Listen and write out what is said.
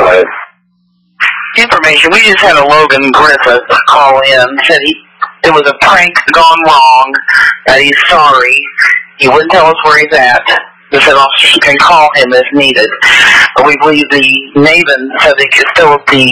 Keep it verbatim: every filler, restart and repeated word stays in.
what? Information. We just had a Logan Griffith call in. Said he it was a prank gone wrong. That he's sorry. He wouldn't tell us where he's at. He said officers can call him if needed. But we believe the Maven said they could still be